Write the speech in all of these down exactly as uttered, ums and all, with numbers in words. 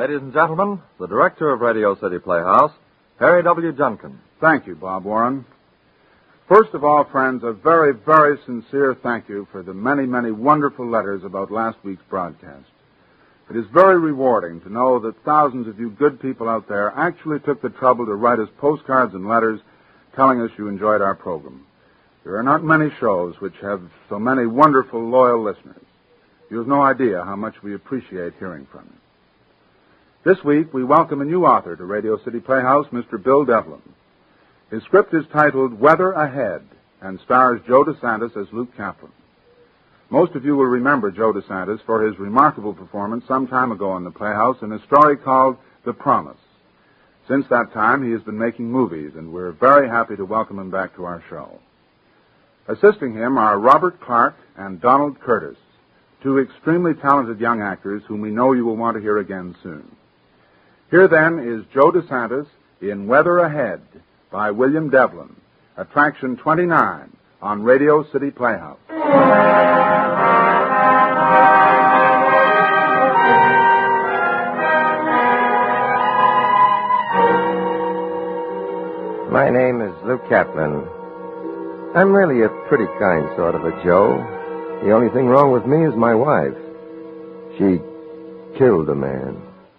Ladies and gentlemen, the director of Radio City Playhouse, Harry W. Junkin. Thank you, Bob Warren. First of all, friends, a very, very sincere thank you for the many, many wonderful letters about last week's broadcast. It is very rewarding to know that thousands of you good people out there actually took the trouble to write us postcards and letters telling us you enjoyed our program. There are not many shows which have so many wonderful, loyal listeners. You have no idea how much we appreciate hearing from you. This week, we welcome a new author to Radio City Playhouse, Mister Bill Devlin. His script is titled Weather Ahead and stars Joe DeSantis as Luke Kaplan. Most of you will remember Joe DeSantis for his remarkable performance some time ago in the Playhouse in a story called The Promise. Since that time, he has been making movies, and we're very happy to welcome him back to our show. Assisting him are Robert Clark and Donald Curtis, two extremely talented young actors whom we know you will want to hear again soon. Here, then, is Joe DeSantis in Weather Ahead by William Devlin, Attraction twenty-nine on Radio City Playhouse. My name is Luke Kaplan. I'm really a pretty kind sort of a Joe. The only thing wrong with me is my wife. She killed a man.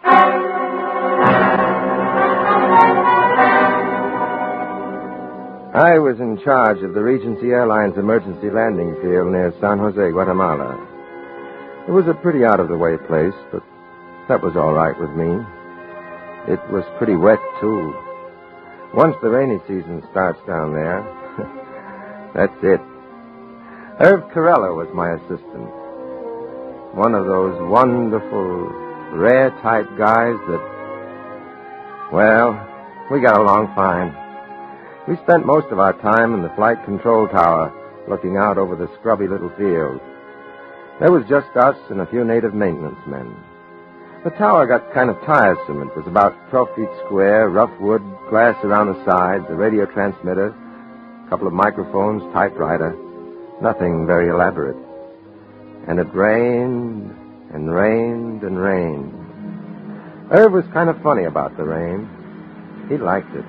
I was in charge of the Regency Airlines emergency landing field near San Jose, Guatemala. It was a pretty out-of-the-way place, but that was all right with me. It was pretty wet, too. Once the rainy season starts down there, that's it. Irv Corella was my assistant. One of those wonderful, rare-type guys that, well, we got along fine. We spent most of our time in the flight control tower, looking out over the scrubby little field. There was just us and a few native maintenance men. The tower got kind of tiresome. It was about twelve feet square, rough wood, glass around the sides, a radio transmitter, a couple of microphones, typewriter. Nothing very elaborate. And it rained and rained and rained. Irv was kind of funny about the rain. He liked it.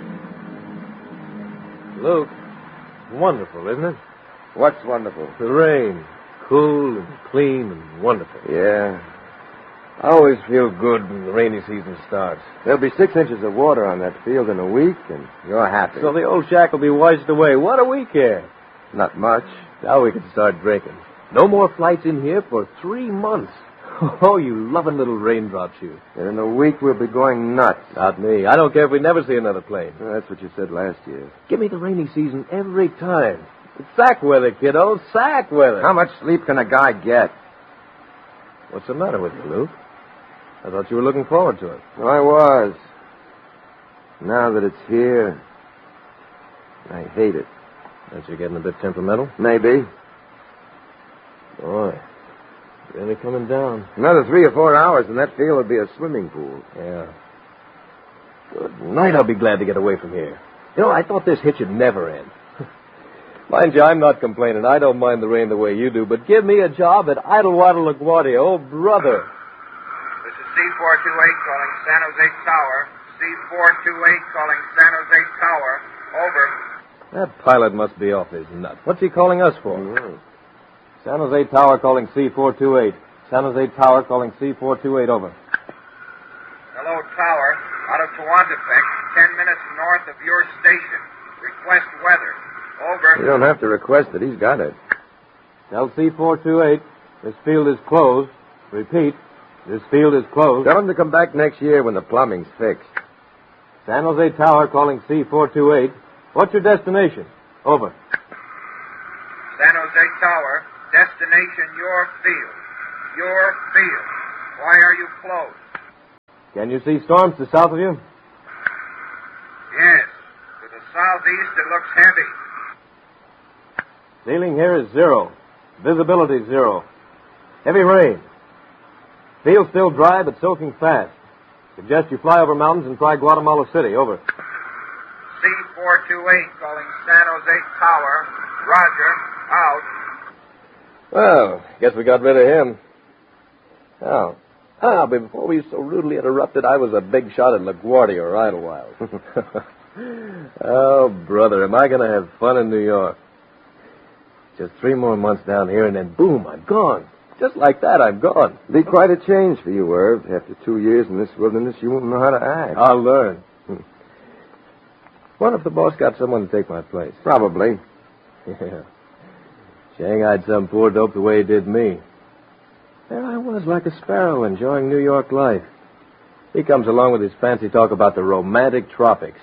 Luke, wonderful, isn't it? What's wonderful? The rain. Cool and clean and wonderful. Yeah. I always feel good when the rainy season starts. There'll be six inches of water on that field in a week, and you're happy. So the old shack will be washed away. What do we care? Not much. Now we can start drinking. No more flights in here for three months. Oh, you loving little raindrops, you. And in a week, we'll be going nuts. Not me. I don't care if we never see another plane. Well, that's what you said last year. Give me the rainy season every time. It's sack weather, kiddo. Sack weather. How much sleep can a guy get? What's the matter with you, Luke? I thought you were looking forward to it. I was. Now that it's here, I hate it. Aren't you getting a bit temperamental? Maybe. Boy, really coming down. Another three or four hours and that field will be a swimming pool. Yeah. Good night, I'll be glad to get away from here. You know, I thought this hitch would never end. Mind you, I'm not complaining. I don't mind the rain the way you do, but give me a job at Idlewater LaGuardia. Oh, brother. This is C four two eight calling San Jose Tower. C four two eight calling San Jose Tower. Over. That pilot must be off his nut. What's he calling us for? Mm-hmm. San Jose Tower calling C four two eight. San Jose Tower calling C four two eight, over. Hello, Tower. Out of Tehuantepec, ten minutes north of your station. Request weather. Over. You don't have to request it. He's got it. Tell C four two eight, this field is closed. Repeat, this field is closed. Tell him to come back next year when the plumbing's fixed. San Jose Tower calling C four two eight. What's your destination? Over. San Jose Tower, destination your field. Your field. Why are you closed? Can you see storms to the south of you? Yes. To the southeast, it looks heavy. Ceiling here is zero. Visibility zero. Heavy rain. Field still dry, but soaking fast. Suggest you fly over mountains and try Guatemala City. Over. C four two eight calling San Jose Tower. Roger. Out. Well, guess we got rid of him. Now, Ah, but before we so rudely interrupted, I was a big shot at LaGuardia or Idlewild. Oh, brother, am I going to have fun in New York. Just three more months down here, and then boom, I'm gone. Just like that, I'm gone. It'll be quite a change for you, Irv. After two years in this wilderness, you won't know how to act. I'll learn. What if the boss got someone to take my place? Probably. Yeah. Shanghaied some poor dope the way he did me. There I was, like a sparrow, enjoying New York life. He comes along with his fancy talk about the romantic tropics.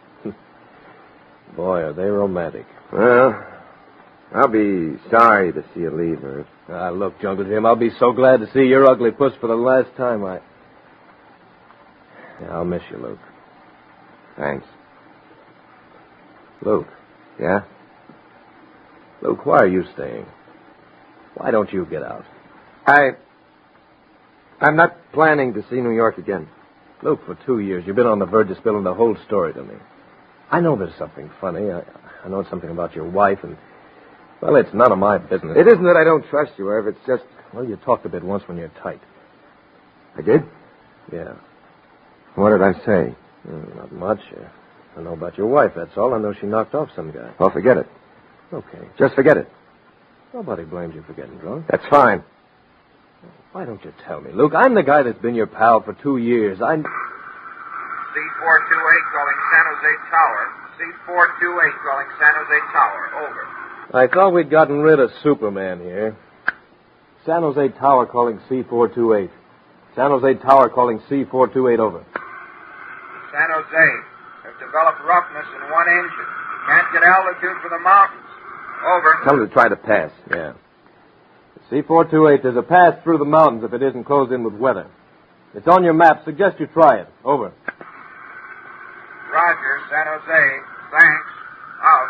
Boy, are they romantic. Well, I'll be sorry to see you leave, Irv. Ah, look, Jungle Jim, I'll be so glad to see your ugly puss for the last time. I... Yeah, I'll miss you, Luke. Thanks. Luke. Yeah? Luke, why are you staying? Why don't you get out? I... I'm not planning to see New York again. Luke, for two years, you've been on the verge of spilling the whole story to me. I know there's something funny. I, I know something about your wife, and... Well, it's none of my business. It isn't that I don't trust you, Irv. It's just... Well, you talked a bit once when you're tight. I did? Yeah. What did I say? Mm, not much. Uh, I know about your wife, that's all. I know she knocked off some guy. Well, forget it. Okay. Just forget it. Nobody blames you for getting drunk. That's fine. Why don't you tell me, Luke? I'm the guy that's been your pal for two years. I'm... C four two eight calling San Jose Tower. C four two eight calling San Jose Tower. Over. I thought we'd gotten rid of Superman here. San Jose Tower calling C four two eight. San Jose Tower calling C four two eight, over. San Jose have developed roughness in one engine. Can't get altitude for the mountains. Over. Tell him to try to pass. Yeah. C four two eight, there's a pass through the mountains if it isn't closed in with weather. It's on your map. Suggest you try it. Over. Roger, San Jose. Thanks. Out.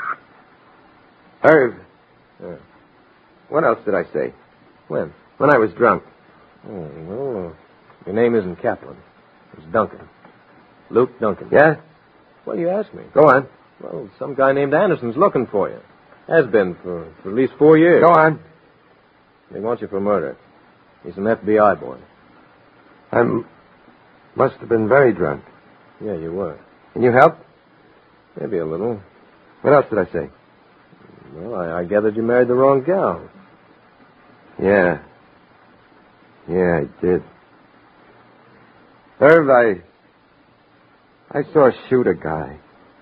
Irv. Yeah. What else did I say? When? When I was drunk. Oh, well, uh, your name isn't Kaplan. It's Duncan. Luke Duncan. Yeah? Well, you asked me. Go on. Well, some guy named Anderson's looking for you. Has been for, for at least four years. Go on. He wants you for murder. He's an F B I boy. I must have been very drunk. Yeah, you were. Can you help? Maybe a little. What else did I say? Well, I, I gathered you married the wrong gal. Yeah. Yeah, I did. Irv, I... I saw her shoot a guy.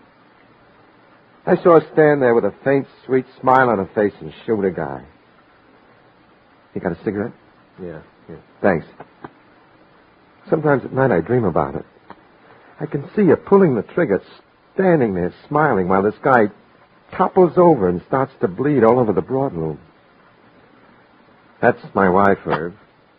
I saw her stand there with a faint, sweet smile on her face and shoot a guy. You got a cigarette? Yeah, yeah. Thanks. Sometimes at night I dream about it. I can see her pulling the trigger, standing there smiling while this guy topples over and starts to bleed all over the broadloom. That's my wife, Irv.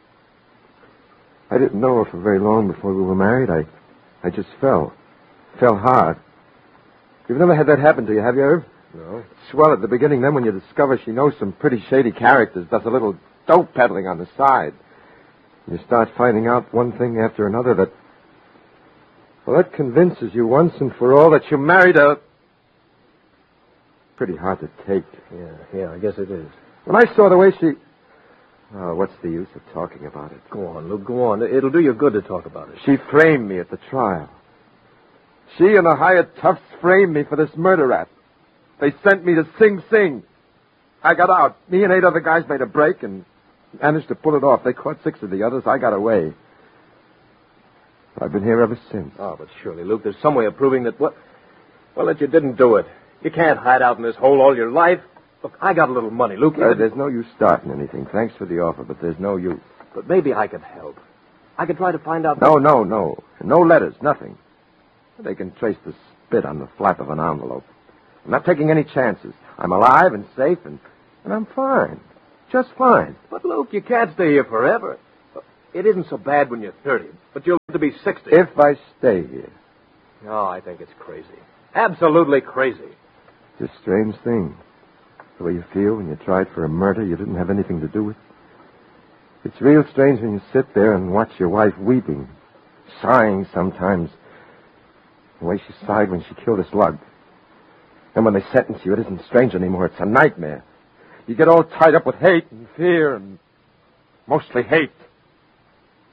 I didn't know her for very long before we were married. I, I just fell. Fell hard. You've never had that happen to you, have you, Irv? No. Swell at the beginning, then when you discover she knows some pretty shady characters, does a little dope peddling on the side. You start finding out one thing after another that... Well, that convinces you once and for all that you married a... Pretty hard to take. Yeah, yeah, I guess it is. When I saw the way she... Oh, what's the use of talking about it? Go on, Luke, go on. It'll do you good to talk about it. She framed me at the trial. She and the hired toughs framed me for this murder rap. They sent me to Sing Sing. I got out. Me and eight other guys made a break and managed to pull it off. They caught six of the others. I got away. I've been here ever since. Oh, but surely, Luke, there's some way of proving that what... Well, that you didn't do it. You can't hide out in this hole all your life. Look, I got a little money, Luke. Uh, there's no use starting anything. Thanks for the offer, but there's no use. But maybe I could help. I could try to find out... No, no, no. No letters, nothing. They can trace the spit on the flap of an envelope. I'm not taking any chances. I'm alive and safe, and, and I'm fine. Just fine. But, Luke, you can't stay here forever. It isn't so bad when you're thirty, but you'll live to be sixty. If I stay here. Oh, I think it's crazy. Absolutely crazy. It's a strange thing. The way you feel when you tried for a murder you didn't have anything to do with. It's real strange when you sit there and watch your wife weeping, sighing sometimes. The way she sighed when she killed a slug. And when they sentence you, it isn't strange anymore. It's a nightmare. You get all tied up with hate and fear and mostly hate.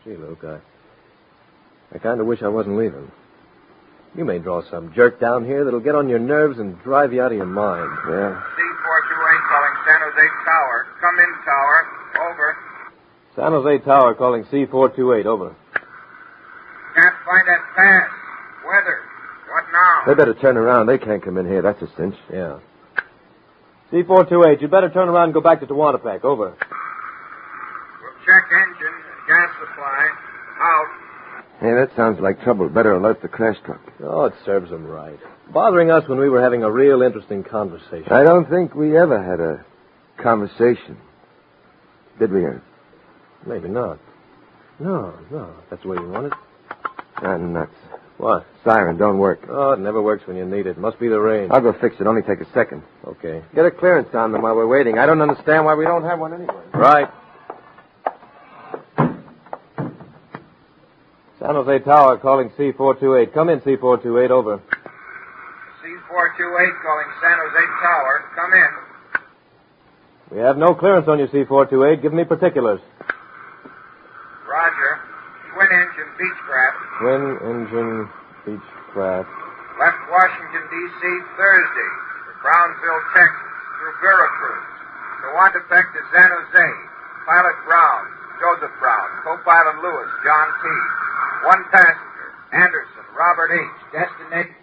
Gee, Luke, I... I kind of wish I wasn't leaving. You may draw some jerk down here that'll get on your nerves and drive you out of your mind. Yeah. C four two eight calling San Jose Tower. Come in, Tower. Over. San Jose Tower calling C four two eight. Over. Can't find that pass. Weather. What now? They better turn around. They can't come in here. That's a cinch. Yeah. C four two eight, you better turn around and go back to Tehuantepec. Over. We'll check engine, gas supply. Out. Hey, that sounds like trouble. Better alert the crash truck. Oh, it serves them right. Bothering us when we were having a real interesting conversation. I don't think we ever had a conversation. Did we? Maybe not. No, no. That's the way you want it. Ah, nuts. What? Siren don't work. Oh, it never works when you need it. Must be the rain. I'll go fix it. Only take a second. Okay. Get a clearance on them while we're waiting. I don't understand why we don't have one anyway. Right. San Jose Tower calling C four two eight. Come in, C four two eight. Over. C four two eight calling San Jose Tower. Come in. We have no clearance on you, C four two eight. Give me particulars. Roger. Twin engine Beechcraft. Twin engine Beechcraft. Left Washington, D C Thursday. For Brownsville, Texas. Through Veracruz. Tehuantepec to San Jose. Pilot Brown. Joseph Brown. Co-pilot Lewis. John T. One passenger. Anderson. Robert H. Destination.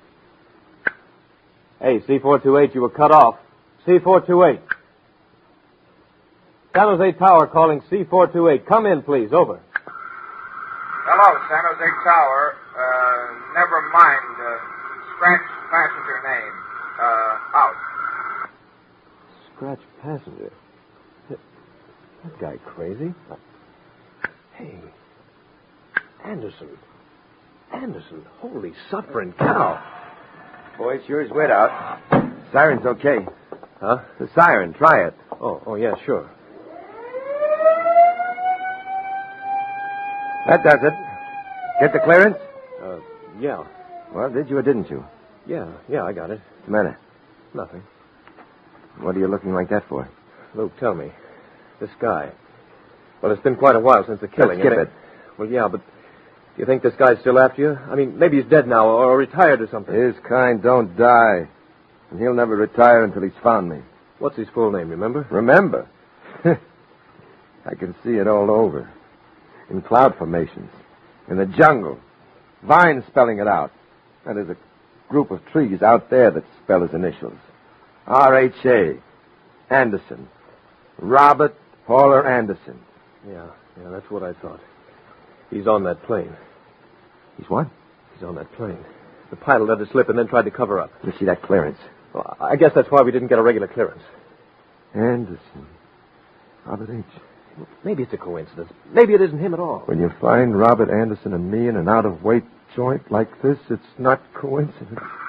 Hey, C four two eight, you were cut off. C four two eight. San Jose Tower calling C four two eight. Come in, please. Over. Hello, San Jose Tower. Uh, never mind. Uh, scratch passenger name. Uh, out. Scratch passenger? That, that guy crazy? Hey. Anderson. Anderson. Holy suffering cow. Boy, it sure is wet out. Siren's okay. Huh? The siren. Try it. Oh, oh, yeah, sure. That does it. Get the clearance? Uh, yeah. Well, did you or didn't you? Yeah, yeah, I got it. What's the matter? Nothing. What are you looking like that for? Luke, tell me. This guy. Well, it's been quite a while since the killing. Let's skip and it. Well, yeah, but do you think this guy's still after you? I mean, maybe he's dead now or retired or something. His kind don't die. And he'll never retire until he's found me. What's his full name, remember? Remember? I can see it all over. In cloud formations. In the jungle. Vines spelling it out. And there's a group of trees out there that spell his initials. R H A. Anderson. Robert Paula Anderson. Yeah, yeah, that's what I thought. He's on that plane. He's what? He's on that plane. The pilot let it slip and then tried to cover up. Let me see that clearance. Well, I guess that's why we didn't get a regular clearance. Anderson. Robert H. Maybe it's a coincidence. Maybe it isn't him at all. When you find Robert Anderson and me in an out-of-weight joint like this, it's not coincidence.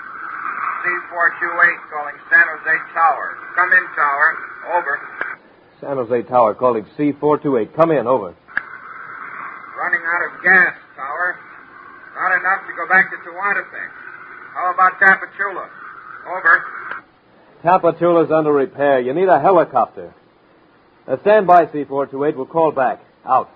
C four two eight calling San Jose Tower. Come in, Tower. Over. San Jose Tower calling C four two eight. Come in. Over. Running out of gas, Tower. Not enough to go back to Tehuantepec. How about Tapachula? Over. Tapachula's under repair. You need a helicopter. Now stand by, C four two eight. We'll call back. Out.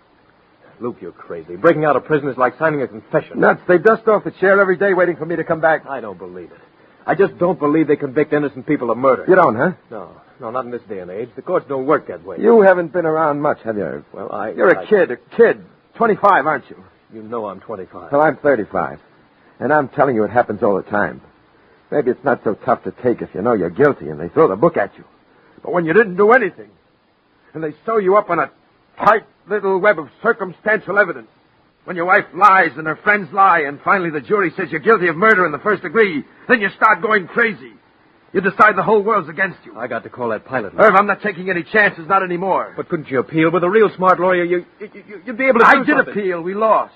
Luke, you're crazy. Breaking out of prison is like signing a confession. Nuts. They dust off the chair every day waiting for me to come back. I don't believe it. I just don't believe they convict innocent people of murder. You don't, huh? No. No, not in this day and age. The courts don't work that way. You haven't been around much, have you? Well, I... You're a I, kid, a kid. twenty-five, aren't you? You know I'm twenty-five. Well, I'm thirty-five. And I'm telling you it happens all the time. Maybe it's not so tough to take if you know you're guilty and they throw the book at you. But when you didn't do anything, and they sew you up in a tight little web of circumstantial evidence, when your wife lies and her friends lie, and finally the jury says you're guilty of murder in the first degree, then you start going crazy. You decide the whole world's against you. I got to call that pilot. Irv, I'm not taking any chances, not anymore. But couldn't you appeal? With a real smart lawyer, you, you, you, you'd be able to do I did something. appeal. We lost.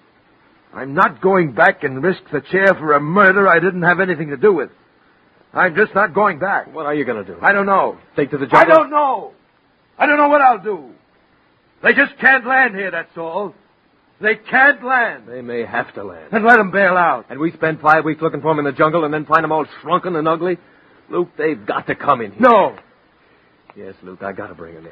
I'm not going back and risk the chair for a murder I didn't have anything to do with. I'm just not going back. What are you going to do? I don't know. Take to the jungle? I don't know. I don't know what I'll do. They just can't land here, that's all. They can't land. They may have to land. And let them bail out. And we spend five weeks looking for them in the jungle and then find them all shrunken and ugly? Luke, they've got to come in here. No. Yes, Luke, I got to bring them in.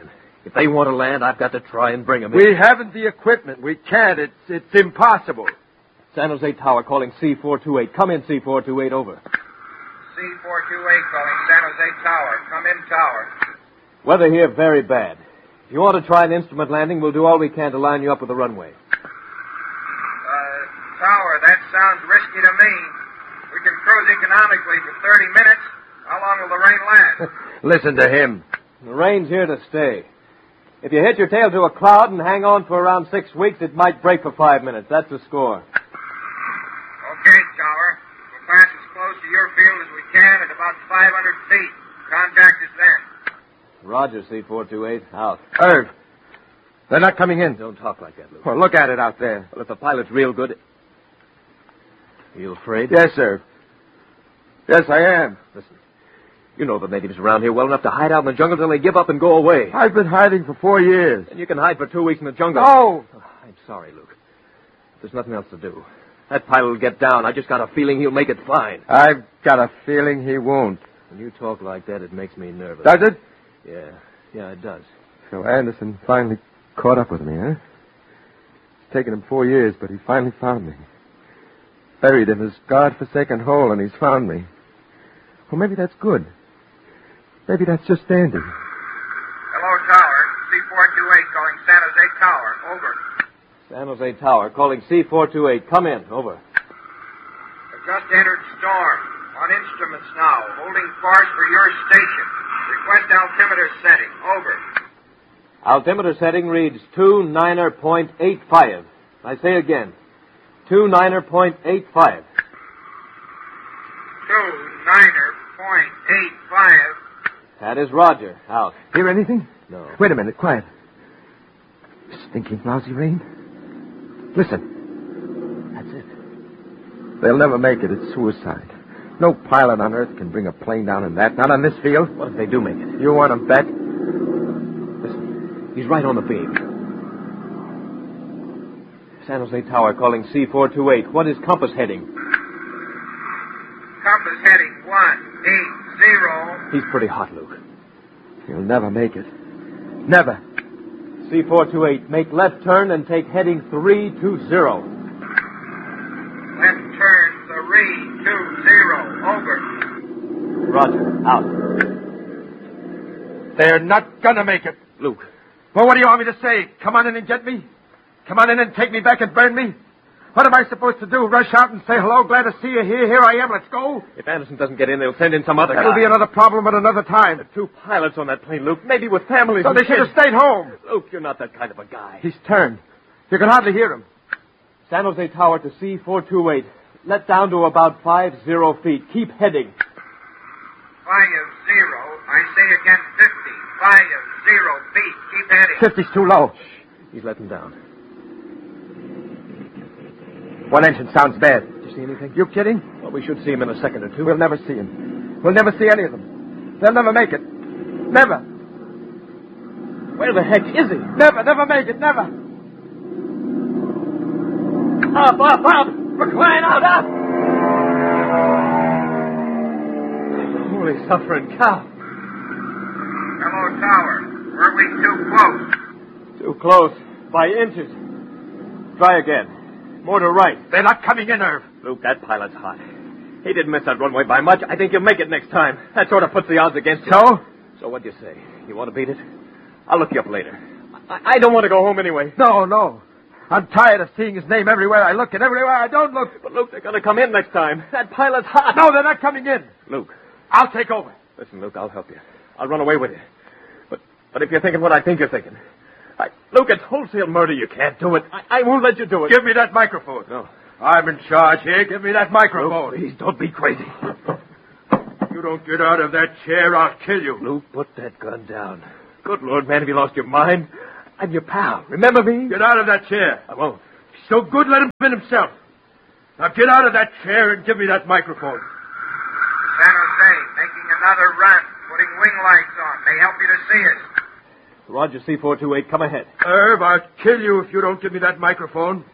If they want to land, I've got to try and bring them in. We haven't the equipment. We can't. It's it's impossible. San Jose Tower calling C four two eight. Come in, C four two eight, over. C four two eight calling San Jose Tower. Come in, Tower. Weather here very bad. If you want to try an instrument landing, we'll do all we can to line you up with the runway. Uh, Tower, that sounds risky to me. We can cruise economically for thirty minutes. How long will the rain last? Listen to him. The rain's here to stay. If you hit your tail to a cloud and hang on for around six weeks, it might break for five minutes. That's the score. Okay, Tower. We'll pass as close to your field as we can at about five hundred feet. Contact us then. Roger, C four two eight. Out. Irv, they're not coming in. Don't talk like that, Luke. Well, look at it out there. Well, if the pilot's real good... Are you afraid? Yes, sir. Yes, I am. Listen, you know the natives around here well enough to hide out in the jungle till they give up and go away. I've been hiding for four years. And you can hide for two weeks in the jungle. No! Oh, I'm sorry, Luke. There's nothing else to do. That pilot will get down. I just got a feeling he'll make it fine. I've got a feeling he won't. When you talk like that, it makes me nervous. Does it? Yeah. Yeah, it does. So Anderson finally caught up with me, huh? It's taken him four years, but he finally found me. Buried in his God-forsaken hole, and he's found me. Well, maybe that's good. Maybe that's just Andy. Hello, Tower. C four two eight calling San Jose Tower. Over. San Jose Tower calling C four two eight. Come in. Over. I've just entered storm. On instruments now. Holding course for your station. Request altimeter setting. Over. Altimeter setting reads two niner point eight five. I say again. two niner point eight five. two niner point eight five. That is Roger. Out. Hear anything? No. Wait a minute. Quiet. Stinking lousy rain. Listen. That's it. They'll never make it. It's suicide. No pilot on Earth can bring a plane down in that. Not on this field. What if they do make it? You want to bet? Listen. He's right on the beam. San Jose Tower calling C four two eight. What is compass heading? Compass heading one eight zero. He's pretty hot, Luke. He'll never make it. Never. C four two eight, make left turn and take heading three two zero. Left turn three two zero. Over. Roger. Out. They're not gonna make it. Luke. Well, what do you want me to say? Come on in and get me? Come on in and take me back and burn me? What am I supposed to do? Rush out and say hello? Glad to see you here. Here I am. Let's go. If Anderson doesn't get in, they'll send in some other That'll guy. be another problem at another time. There are two pilots on that plane, Luke. Maybe with families. So and they should kids. have stayed home. Luke, you're not that kind of a guy. He's turned. You can hardly hear him. San Jose Tower to C four two eight. Let down to about five zero feet. Keep heading. Five zero. I say again fifty. Five zero feet. Keep heading. Fifty's too low. He's letting down. One engine sounds bad. Did you see anything? You kidding? Well, we should see him in a second or two. We'll never see him. We'll never see any of them. They'll never make it. Never. Where the heck is he? Never, never make it. Never. Up, up, up! We're crying out, up! Holy suffering cow. Hello, Tower. Were we too close? Too close. By inches. Try again. More to right. They're not coming in, Irv. Luke, that pilot's hot. He didn't miss that runway by much. I think he'll make it next time. That sort of puts the odds against him. So? So what'd you say? You want to beat it? I'll look you up later. I, I don't want to go home anyway. No, no. I'm tired of seeing his name everywhere I look and everywhere I don't look. But, Luke, they're going to come in next time. That pilot's hot. No, they're not coming in. Luke. I'll take over. Listen, Luke, I'll help you. I'll run away with you. But but if you're thinking what I think you're thinking... I, Luke, it's wholesale murder. You can't do it. I, I won't let you do it. Give me that microphone. No. I'm in charge here. Give me that microphone. Luke, please, don't be crazy. You don't get out of that chair, I'll kill you. Luke, put that gun down. Good Lord, man, have you lost your mind? I'm your pal. Remember me? Get out of that chair. I won't. So good, let him in himself. Now get out of that chair and give me that microphone. San Jose, making another run. Putting wing lights on. May help you to see us. Roger, C four two eight, come ahead. Irv, I'll kill you if you don't give me that microphone.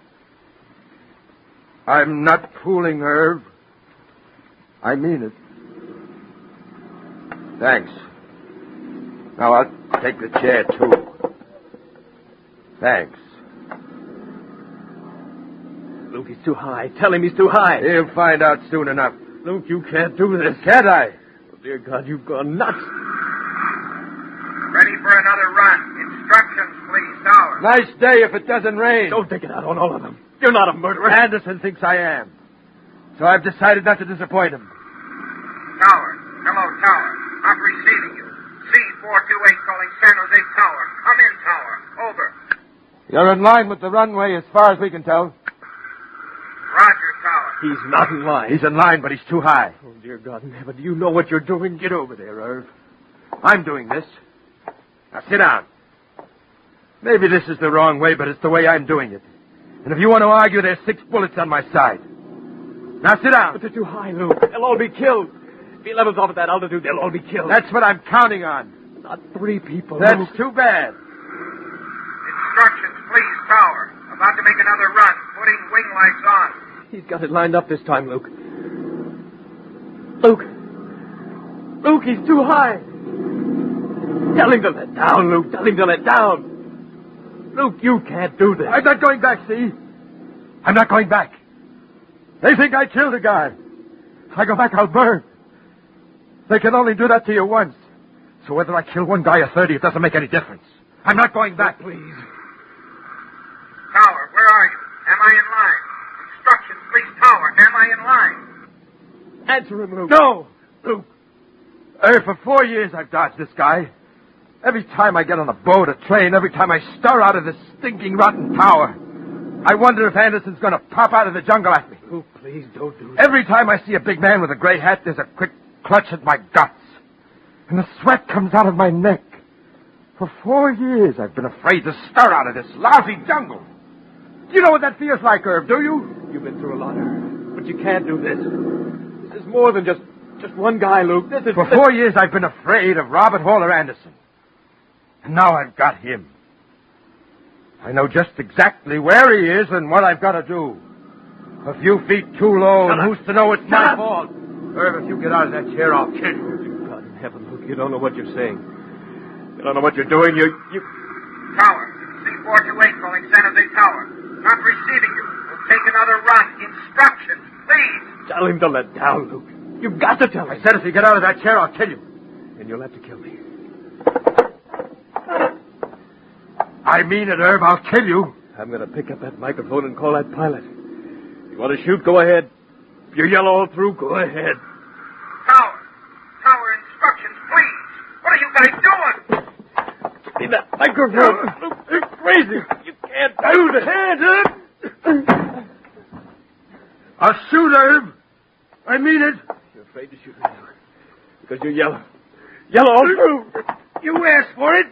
I'm not fooling, Irv. I mean it. Thanks. Now I'll take the chair, too. Thanks. Luke, he's too high. Tell him he's too high. He'll find out soon enough. Luke, you can't do this. Can't I? Oh, dear God, you've gone nuts. Ready for another run. Instructions, please, Tower. Nice day if it doesn't rain. Don't take it out on all of them. You're not a murderer. Anderson thinks I am. So I've decided not to disappoint him. Tower. Hello, Tower. Not receiving you. C four two eight calling San Jose Tower. Come in, Tower. Over. You're in line with the runway as far as we can tell. Roger, Tower. He's not in line. He's in line, but he's too high. Oh, dear God in heaven, do you know what you're doing? Get over there, Irv. I'm doing this. Now sit down. Maybe this is the wrong way, but it's the way I'm doing it. And if you want to argue, there's six bullets on my side. Now sit down. But they're too high, Luke. They'll all be killed. If he levels off at that altitude, they'll all be killed. That's what I'm counting on. Not three people, That's Luke. too bad. Instructions, please, Tower. About to make another run. Putting wing lights on. He's got it lined up this time, Luke. Luke. Luke, he's too high. Tell him to let down, Luke. Tell him to let down. Luke, you can't do this. I'm not going back, see? I'm not going back. They think I killed a guy. If I go back, I'll burn. They can only do that to you once. So whether I kill one guy or thirty, it doesn't make any difference. I'm not going back. Please. Tower, where are you? Am I in line? Instructions, please, Tower. Am I in line? Answer him, Luke. No! Luke. Hey, for four years I've dodged this guy. Every time I get on a boat, a train, every time I stir out of this stinking, rotten tower, I wonder if Anderson's going to pop out of the jungle at me. Luke, please don't do that. Every time I see a big man with a gray hat, there's a quick clutch at my guts. And the sweat comes out of my neck. For four years I've been afraid to stir out of this lousy jungle. Do you know what that feels like, Irv, do you? You've been through a lot, but you can't do this. This is more than just, just one guy, Luke. This is... For four years I've been afraid of Robert Haller Anderson. And now I've got him. I know just exactly where he is and what I've got to do. A few feet too low, and who's to know it's my fault? Irv, if you get out of that chair, I'll kill you. God in heaven, Luke, you don't know what you're saying. You don't know what you're doing. You... you... Tower, C four two eight calling San Jose Tower. Not receiving you. We'll take another run. Instructions, please. Tell him to let down, Luke. You've got to tell him. I said if you get out of that chair, I'll kill you. And you'll have to kill me. I mean it, Irv. I'll kill you. I'm going to pick up that microphone and call that pilot. You want to shoot? Go ahead. If you yell all through, go ahead. Tower. Tower, instructions, please. What are you guys doing? Give me that microphone. Luke, you're crazy. You can't do this. I'll shoot, Irv. I mean it. You're afraid to shoot me, Luke. Because you're yellow. Yellow all through. You asked for it.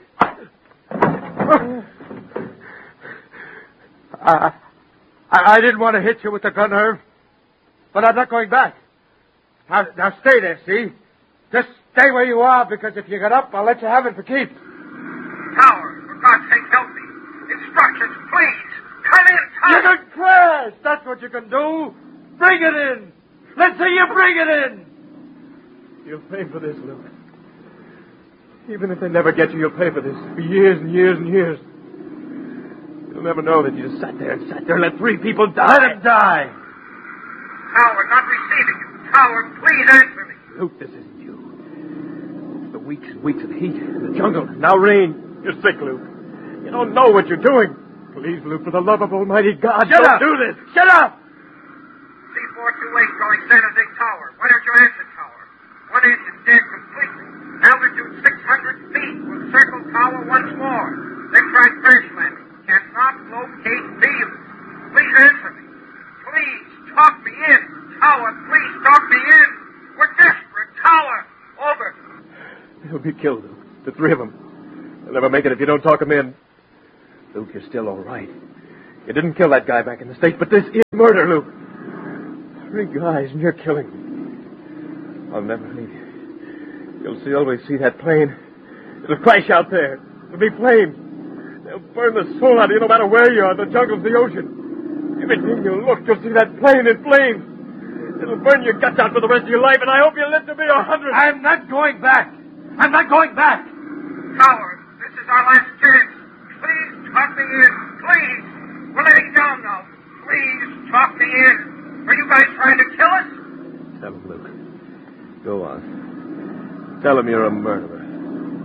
I, I, I didn't want to hit you with the gun, Irv. But I'm not going back. Now, now stay there, see? Just stay where you are, because if you get up, I'll let you have it for keeps. Tower, for God's sake, help me. Instructions, please. Come in, Tower. You can crash. That's what you can do. Bring it in. Let's see you bring it in. You'll pay for this, Luke. Even if they never get you, you'll pay for this for years and years and years. You'll never know that you just sat there and sat there and let three people die. Let him die. Tower, not receiving you. Tower, please answer me. Luke, this isn't you. It's the weeks and weeks of heat in the jungle. Now rain. You're sick, Luke. You don't know what you're doing. Please, Luke, for the love of Almighty God, Shut don't up. do this. Shut up. C four two eight calling San Jose Tower. Why don't you answer, Tower? One engine dead completely. Altitude six hundred feet. We'll circle Tower once more. Then try crash landing. Cannot locate fields. Please answer me. Please talk me in. Tower, please talk me in. We're desperate. Tower, over. They'll be killed, Luke. The three of them. They'll never make it if you don't talk them in. Luke, you're still all right. You didn't kill that guy back in the States, but this is murder, Luke. Three guys, and you're killing me. I'll never leave you. You'll see, always see that plane. It'll crash out there. It'll be flames. They'll burn the soul out of you no matter where you are, the jungles, the ocean. Everything you look, you'll see that plane in flames. It'll burn your guts out for the rest of your life, and I hope you live to be a hundred. I'm not going back. I'm not going back. Tower, this is our last chance. Please talk me in. Please. We're letting down now. Please, talk me in. Are you guys trying to kill us? Tell him, Luke. Go on. Tell him you're a murderer.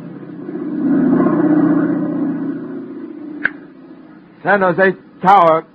San Jose Tower,